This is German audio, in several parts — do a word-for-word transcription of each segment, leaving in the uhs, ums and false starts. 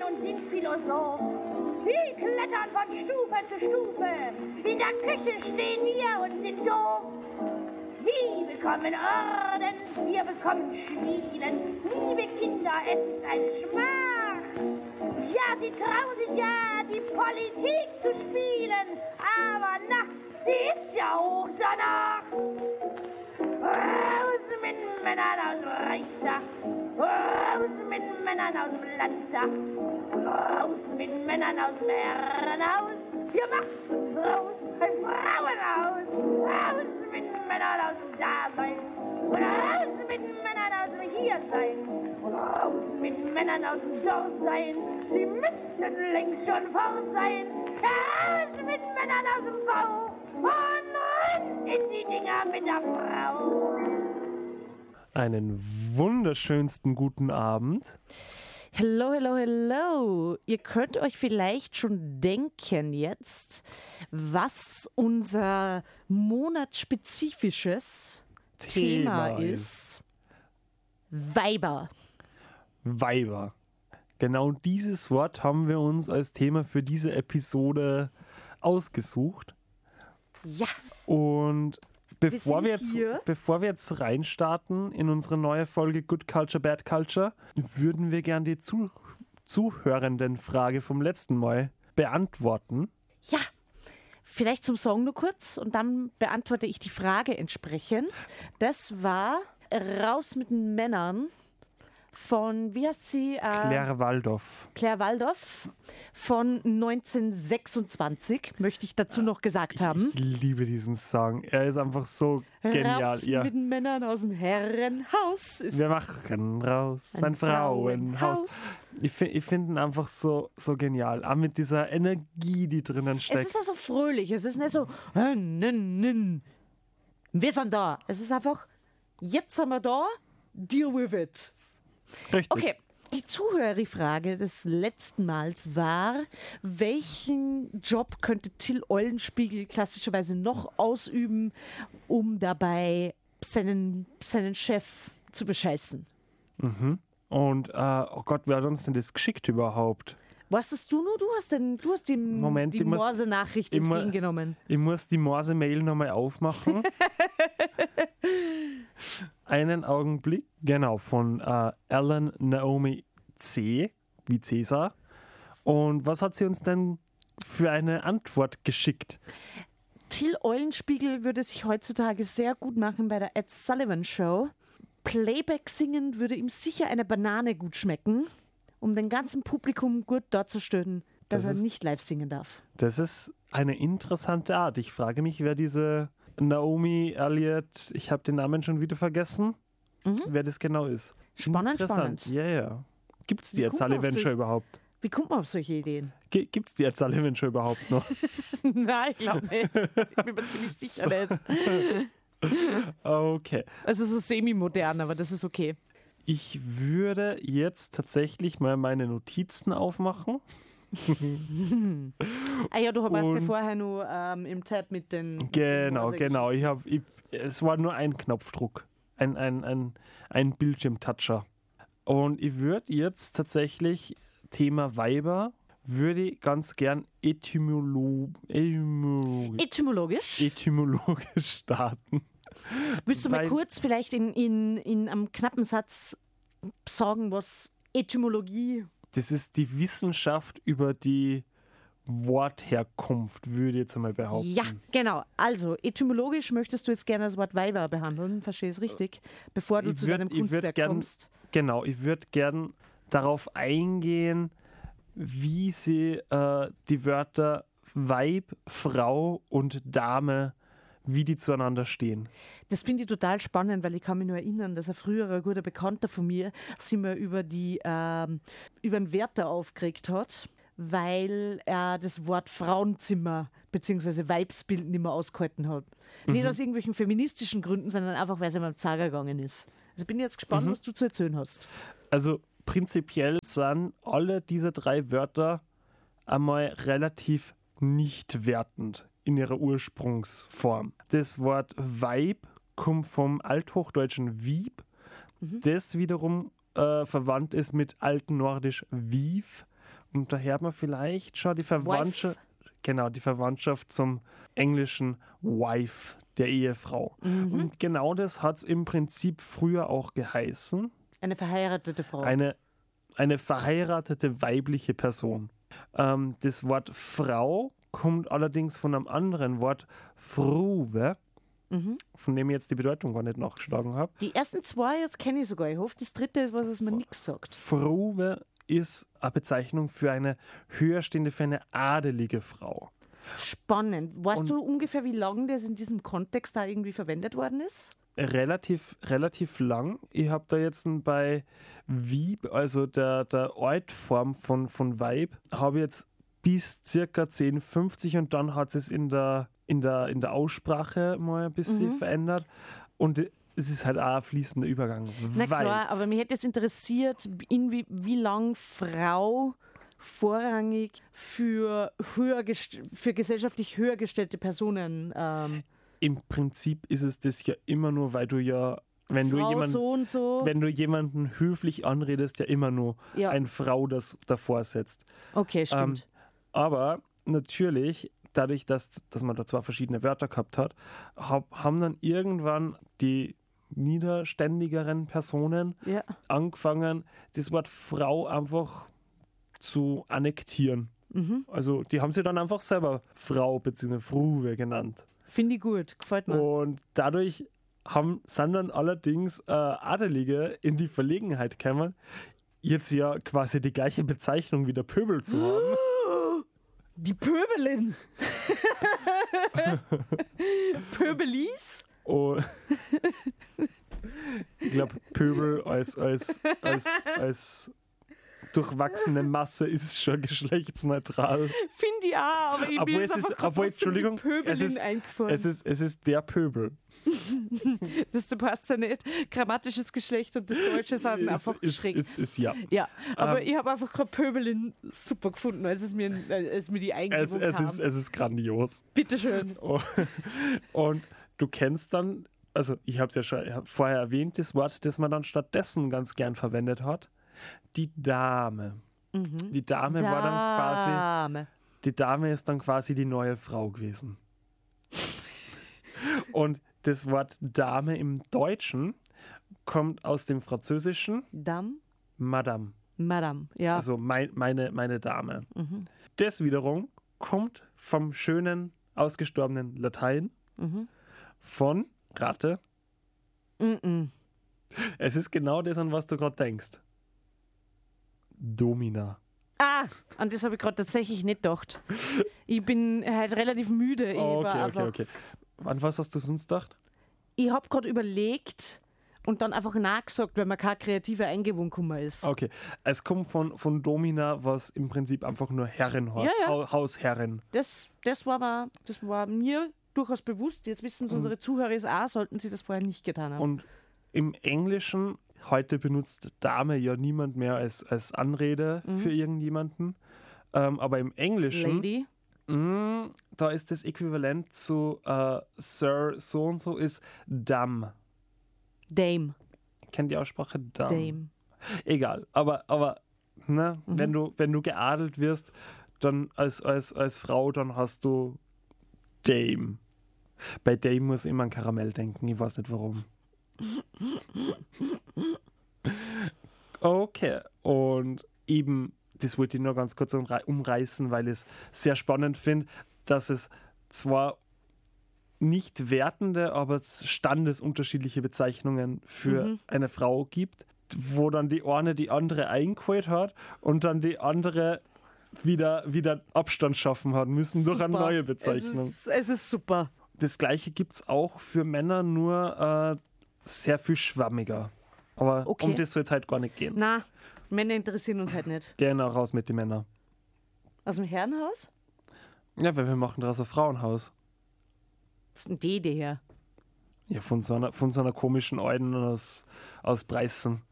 und sind Philosoph. Sie klettern von Stufe zu Stufe. In der Küche stehen wir und sind doof. Sie bekommen Orden, wir bekommen Schmieden. Liebe Kinder, es ist ein Schmach. Ja, sie trauen sich ja, die Politik zu spielen. Aber na, sie ist ja hoch danach. Raus mit Männern aus dem Reichstag. Raus mit Männern aus dem Landtag. Raus mit Männern aus dem Herrenhaus. Wir machen raus ein Frauenhaus. Raus mit Männern aus dem Dasein. Und raus mit Männern aus dem Hiersein. Und raus mit Männern aus dem Dorfsein. Sie müssten längst schon fort sein. Raus mit Männern aus dem Bau. Und rein in die Dinger mit der Frau. Einen wunderschönsten guten Abend. Hello, hello, hello. Ihr könnt euch vielleicht schon denken jetzt, was unser monatsspezifisches Thema, Thema ist. Weiber. Weiber. Genau dieses Wort haben wir uns als Thema für diese Episode ausgesucht. Ja. Und bevor wir, wir jetzt, bevor wir jetzt reinstarten in unsere neue Folge Good Culture, Bad Culture, würden wir gern die Zu- Zuhörenden-Frage vom letzten Mal beantworten. Ja, vielleicht zum Song nur kurz und dann beantworte ich die Frage entsprechend. Das war Raus mit den Männern von, wie heißt sie? Äh, Claire Waldorf. Claire Waldorf von neunzehnhundertsechsundzwanzig, möchte ich dazu noch gesagt haben. Ich liebe diesen Song. Er ist einfach so genial. Raus ja. mit den Männern aus dem Herrenhaus. Ist Wir machen raus ein, ein Frauenhaus. Frauenhaus. Ich, fi- ich finde ihn einfach so, so genial. Auch mit dieser Energie, die drinnen steckt. Es ist also fröhlich. Es ist nicht so, äh, nin, nin. Wir sind da. Es ist einfach, jetzt sind wir da, deal with it. Richtig. Okay, die Zuhörerfrage des letzten Mals war, welchen Job könnte Till Eulenspiegel klassischerweise noch ausüben, um dabei seinen, seinen Chef zu bescheißen? Mhm. Und, äh, oh Gott, wer hat uns denn das geschickt überhaupt? Was hast du nur? Du hast, den, du hast die, Moment, die muss, Morse-Nachricht entgegengenommen. Ich muss die Morse-Mail nochmal aufmachen. Einen Augenblick. Genau, von äh, Ellen Naomi C., wie Cäsar. Und was hat sie uns denn für eine Antwort geschickt? Till Eulenspiegel würde sich heutzutage sehr gut machen bei der Ed Sullivan Show. Playback singen würde ihm sicher eine Banane gut schmecken, um den ganzen Publikum gut darzustellen, dass das er ist, nicht live singen darf. Das ist eine interessante Art. Ich frage mich, wer diese Naomi Elliott, ich habe den Namen schon wieder vergessen, mhm. wer das genau ist. Spannend, spannend. Ja, ja. Gibt es die Ed Sullivan Show überhaupt? Wie kommt man auf solche Ideen? G- Gibt es die Ed Sullivan Show überhaupt noch? Nein, ich glaube nicht. Ich bin mir ziemlich sicher nicht. Okay. Also so semi-modern, aber das ist okay. Ich würde jetzt tatsächlich mal meine Notizen aufmachen. Ah ja, du warst ja vorher nur ähm, im Tab mit den... Genau, mit den genau. Ich hab, ich, es war nur ein Knopfdruck, ein, ein, ein, ein Bildschirmtoucher. Und ich würde jetzt tatsächlich Thema Weiber, würde ich ganz gern etymolo- etymologisch, etymologisch? etymologisch starten. Willst du mal Weil, kurz vielleicht in, in, in einem knappen Satz sagen, was Etymologie... Das ist die Wissenschaft über die Wortherkunft, würde ich jetzt einmal behaupten. Ja, genau. Also, etymologisch möchtest du jetzt gerne das Wort Weiber behandeln, verstehe ich es richtig, bevor du ich zu würd, deinem Kunstwerk gern, kommst. Genau, ich würde gern darauf eingehen, wie sie äh, die Wörter Weib, Frau und Dame, wie die zueinander stehen. Das finde ich total spannend, weil ich kann mich nur erinnern, dass ein früherer guter Bekannter von mir sich mal über, die, ähm, über einen Wärter aufgeregt hat, weil er das Wort Frauenzimmer bzw. Weibsbild nicht mehr ausgehalten hat. Mhm. Nicht aus irgendwelchen feministischen Gründen, sondern einfach, weil es ihm am Zager gegangen ist. Also bin ich jetzt gespannt, mhm. was du zu erzählen hast. Also prinzipiell sind alle diese drei Wörter einmal relativ nicht wertend in ihrer Ursprungsform. Das Wort Weib kommt vom althochdeutschen Wieb, mhm. das wiederum äh, verwandt ist mit altnordisch Wiv Und da hört man vielleicht schon die Verwandtschaft, genau, die Verwandtschaft zum englischen Wife, der Ehefrau. Mhm. Und genau das hat es im Prinzip früher auch geheißen. Eine verheiratete Frau. Eine, eine verheiratete weibliche Person. Ähm, das Wort Frau kommt allerdings von einem anderen Wort, Fruwe, Mhm. von dem ich jetzt die Bedeutung gar nicht nachgeschlagen habe. Die ersten zwei jetzt kenne ich sogar. Ich hoffe, das dritte ist was, was mir nichts sagt. Fruwe ist eine Bezeichnung für eine höherstehende, für eine adelige Frau. Spannend. Weißt Und- du ungefähr, wie lange das in diesem Kontext da irgendwie verwendet worden ist? Relativ, relativ lang. Ich habe da jetzt bei Wieb, also der, der Altform von, von Weib, habe ich jetzt bis circa zehn fünfzig und dann hat es in der, in, der, in der Aussprache mal ein bisschen Mhm. verändert. Und es ist halt auch ein fließender Übergang. Na weil klar, aber mich hätte jetzt interessiert, in wie, wie lang Frau vorrangig für, höher gest- für gesellschaftlich höher gestellte Personen ähm, im Prinzip ist es das ja immer nur, weil du ja, wenn du Frau jemanden, so und so. wenn du jemanden höflich anredest, ja immer nur Ja. eine Frau das davor setzt. Okay, stimmt. Aber natürlich, dadurch, dass, dass man da zwei verschiedene Wörter gehabt hat, hab, haben dann irgendwann die niederständigeren Personen ja. angefangen, das Wort Frau einfach zu annektieren. Mhm. Also die haben sie dann einfach selber Frau bzw. Fruwe genannt. Finde ich gut, gefällt mir. Und dadurch haben, sind dann allerdings äh, Adelige in die Verlegenheit gekommen, jetzt ja quasi die gleiche Bezeichnung wie der Pöbel zu haben. Die Pöbelin. Pöbelis? Und ich glaube, Pöbel als, als, als, als durchwachsene Masse ist schon geschlechtsneutral. Finde ich auch, aber ich Obwohl bin es jetzt ist- einfach obwohl, trotzdem die Entschuldigung, Pöbelin es ist- eingefallen. Es ist, es ist der Pöbel. Das passt ja nicht. Grammatisches Geschlecht und das Deutsche sind Ist, einfach ist, schräg. ist, ist ja. Ja, aber Ähm, ich habe einfach gerade Pöbelin super gefunden, als es mir, als mir die Es, Eingebung es, kam. ist, es ist grandios. Bitteschön. Oh, und du kennst dann, also ich habe es ja schon ich hab vorher erwähnt, das Wort, das man dann stattdessen ganz gern verwendet hat, die Dame. Mhm. Die Dame war dann quasi, Dame. die Dame ist dann quasi die neue Frau gewesen. Und das Wort Dame im Deutschen kommt aus dem Französischen Dame, Madame, Madame. Ja. also mein, meine, meine Dame. mhm. Das wiederum kommt vom schönen, ausgestorbenen Latein Mhm. von, rate, Mhm. es ist genau das, an was du gerade denkst. Domina. Ah, an das habe ich gerade tatsächlich nicht gedacht. Ich bin halt relativ müde. Ich, war Okay, okay, einfach, okay. An was hast du sonst gedacht? ich habe gerade überlegt und dann einfach nachgesagt, weil mir keine kreative Eingebung gekommen ist. Okay, es kommt von, von Domina, was im Prinzip einfach nur Herrin heißt. Ja, ja. Hau- Hausherrin. Das, das, war mir, das war mir durchaus bewusst. Jetzt wissen es unsere Zuhörer es auch, sollten sie das vorher nicht getan haben. Und im Englischen, heute benutzt Dame ja niemand mehr als, als Anrede Mhm. für irgendjemanden. Ähm, aber im Englischen, Lady. mh, da ist das Äquivalent zu äh, Sir so und so ist Dame. Dame. Kennt die Aussprache? Dame. Dame. Egal, aber, aber ne, Mhm. wenn, du, wenn du geadelt wirst, dann als, als, als Frau, dann hast du Dame. Bei Dame muss ich immer an Karamell denken, ich weiß nicht warum. Okay, und eben, das wollte ich nur ganz kurz umrei- umreißen, weil ich es sehr spannend finde, dass es zwar nicht wertende, aber standesunterschiedliche Bezeichnungen für Mhm. eine Frau gibt, wo dann die eine die andere eingeholt hat und dann die andere wieder, wieder Abstand schaffen hat müssen durch eine Super. neue Bezeichnung. Es ist, es ist super. Das gleiche gibt es auch für Männer, nur äh, sehr viel schwammiger. Aber Okay. um das soll es halt gar nicht gehen. Na, Männer interessieren uns halt nicht. Gerne raus mit den Männern. Aus dem Herrenhaus? Ja, weil wir machen daraus ein Frauenhaus. Was ist denn die Idee her? Ja, von so einer, von so einer komischen Alten aus, aus Preißen.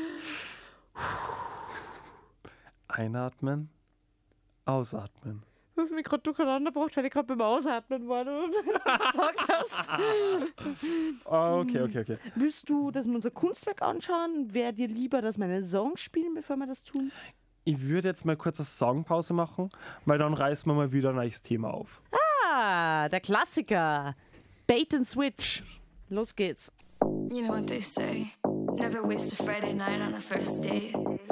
Einatmen, ausatmen. Du hast mich gerade durcheinander gebracht, weil ich gerade beim Ausatmen war. Und gesagt hast. Okay, okay, okay. Willst du, dass wir unser Kunstwerk anschauen? Wäre dir lieber, dass wir einen Song spielen, bevor wir das tun? Ich würde jetzt mal kurz eine Songpause machen, weil dann reißen wir mal wieder ein neues Thema auf. Ah, der Klassiker. Bait and Switch. Los geht's. You know what they say, never waste a Friday night on a first date.